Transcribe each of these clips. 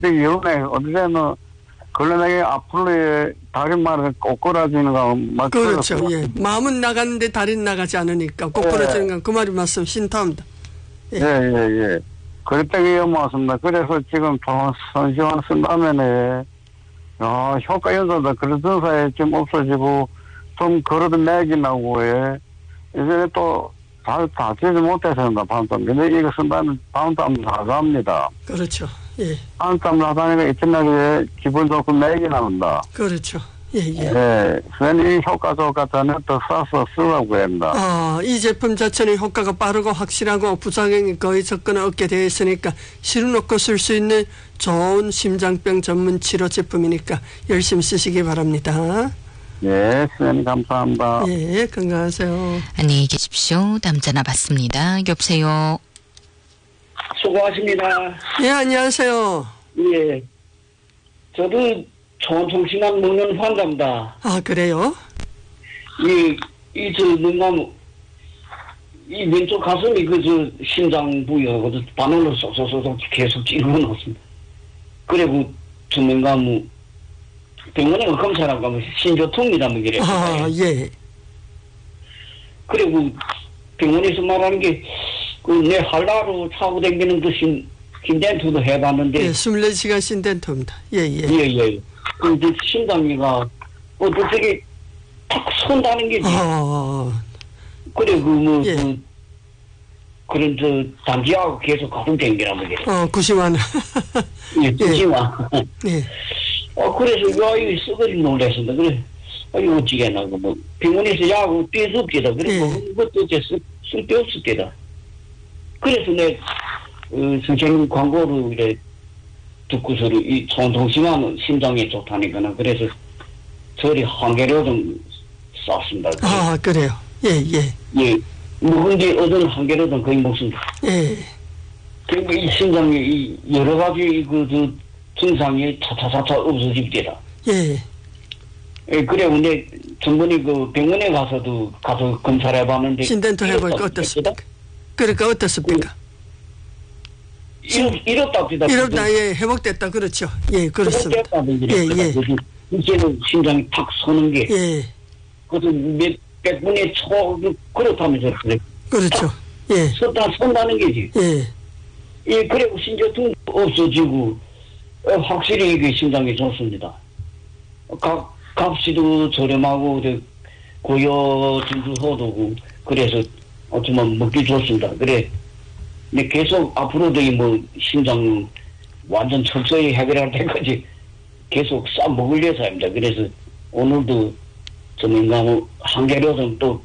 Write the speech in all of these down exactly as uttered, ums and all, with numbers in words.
근데 요번에 어디서는 걸러내게 앞으로의 다른 말은 꼬꾸라지는 거 막. 그렇죠. 예. 마음은 나가는데 다리는 나가지 않으니까 꼬꾸라지는 건 그 말이 맞습니다. 신탁합니다. 예, 예, 예. 예. 그랬더니 맞습니다. 그래서 지금 좋은 선시환 쓴다면에, 아, 효과 연소다. 그런 증사에 좀 없어지고, 좀 걸어도 맥이 나고, 예. 이제 또, 잘 다치지 못해서인가, 반땀. 근데 이거 쓴다면 반땀 나갑니다. 그렇죠. 예. 반땀 나가니까 이튿날에 기분 좋고 맥이 나온다. 그렇죠. 예, 예. 예. 그래서 이 효과 좋겠다는 또 싸서 쓰라고 합니다. 아, 이 제품 자체는 효과가 빠르고 확실하고 부작용이 거의 접근을 얻게 되어 있으니까 실어놓고 쓸 수 있는 좋은 심장병 전문 치료 제품이니까 열심히 쓰시기 바랍니다. 예, 선생님 감사합니다. 예, 건강하세요. 안녕히 계십시오. 다음 전화 받습니다. 여보세요. 수고하십니다. 예, 안녕하세요. 예. 저도 초음통신환 먹는 환자입니다. 아, 그래요? 이, 이, 저, 뭔가, 이 왼쪽 가슴이 그, 저, 심장 부위하고 바늘로 쏙쏙쏙 계속 찌르고 놓습니다. 그리고, 저, 뭔가, 뭐, 병원에 검사라고 하면 신조통이라는 게. 아, 예. 그리고, 병원에서 말하는 게, 그, 내 한라로 차고 다니는 그 심, 심덴트도 해봤는데. 예, 이십사 시간 신덴토입니다. 예, 예. 예, 예. 그, 그 심장이가, 어떻게 탁 선다는 게지. 아, 그래, 그, 뭐, 예. 그, 그런, 저, 단지하고 계속 가끔 댕기라는 게. 어, 구시만. 예, 듣지마. 예. 어, 그래서, 야, 이거 쓰거리 놀랐습니다. 그래, 아, 이거 어찌겠나, 그, 뭐, 병원에서 야구 떼수 없겠다. 그래, 예. 뭐, 그것도 어째 쓸, 쓸데없을 때다. 그래서 내, 어, 선생님 광고를 이래, 듣고서 이 총통심하는 심장에 좋다니까는 그래서 저리 한 개로 좀 쌌습니다. 아, 그래요. 예, 예. 예, 묵은 게 어떤 한 개로든 거의 먹습니다. 예. 그리고 이 심장에 이 여러 가지 그, 그 증상이 차차차차 없어집니다. 예. 예, 그래, 근데 전번에 그 병원에 가서도 가서 검사를 해봤는데. 신덴토 해보니까 어떻습니까? 그러니까 어떻습니까? 이렇, 이렇답니다. 이렇다, 예, 회복됐다, 그렇죠. 예, 그렇습니다. 예, 예. 이제는 심장이 탁 서는 게. 예. 그것도 몇, 백 분의 초, 그렇다면서. 그래. 그렇죠. 예. 섰다, 선다는 게지. 예. 예, 그리고 신조통 없어지고, 어, 확실히 이게 심장이 좋습니다. 값, 값이도 저렴하고, 저, 고여 진주호도고, 그래서, 어쩌면 먹기 좋습니다. 그래. 근데 계속 앞으로도 이 뭐 심장 완전 철저히 해결할 때까지 계속 싸 먹으려서 합니다. 그래서 오늘도 저는가 뭐 한 개로는 또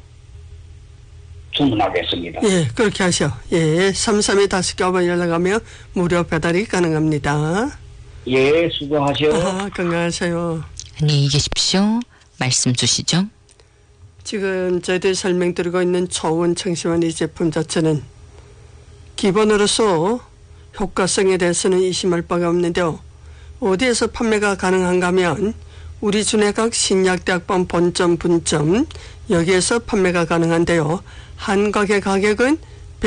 주문하겠습니다. 예, 그렇게 하셔. 예, 삼삼이 다섯 번 연락하면 무료 배달이 가능합니다. 예, 수고하세요. 아, 건강하세요. 안녕히 계십시오. 말씀 주시죠. 지금 저희들이 설명드리고 있는 초원 청심환 이 제품 자체는 기본으로서 효과성에 대해서는 의심할 바가 없는데요. 어디에서 판매가 가능한가 하면 우리 준의각 신약대학원 본점 분점 여기에서 판매가 가능한데요. 한 가게 가격은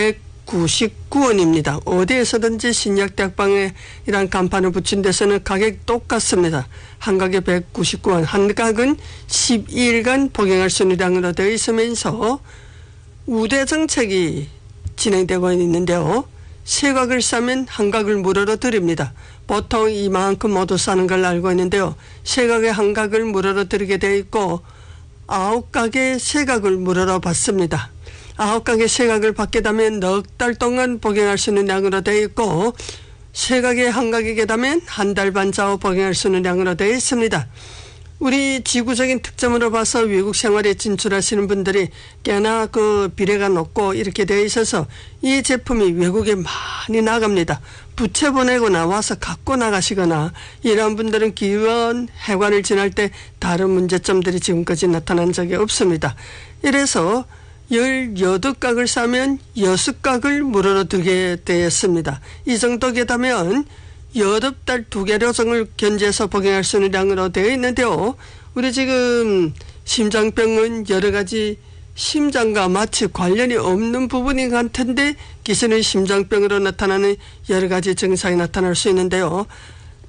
백구십구 원입니다. 어디에서든지 신약대학방에 이런 간판을 붙인 데서는 가격 똑같습니다. 한 가게 백구십구 원, 한 각은 십이 일간 복용할 수 있는 양으로 되어 있으면서 우대 정책이 진행되고 있는데요. 세 각을 싸면 한 각을 무료로 드립니다. 보통 이만큼 모두 싸는 걸 알고 있는데요. 세 각에 한 각을 무료로 드리게 되어 있고 아홉 각에 세 각을 무료로 받습니다. 아홉 각에 세 각을 받게 되면 넉 달 동안 복용할 수 있는 양으로 되어 있고 세 각에 한 각이게 되면 한 달 반 좌우 복용할 수 있는 양으로 되어 있습니다. 우리 지구적인 특점으로 봐서 외국 생활에 진출하시는 분들이 꽤나 그 비례가 높고 이렇게 되어 있어서 이 제품이 외국에 많이 나갑니다. 부채 보내거나 와서 갖고 나가시거나 이런 분들은 기원 해관을 지날 때 다른 문제점들이 지금까지 나타난 적이 없습니다. 이래서 열여덟 각을 사면 여섯 각을 무료로 드리게 되었습니다. 이 정도게 되면 여덟 달 두 개료정을 견제해서 복용할 수 있는 양으로 되어 있는데요. 우리 지금 심장병은 여러 가지 심장과 마치 관련이 없는 부분이 같은데 기존의 심장병으로 나타나는 여러 가지 증상이 나타날 수 있는데요.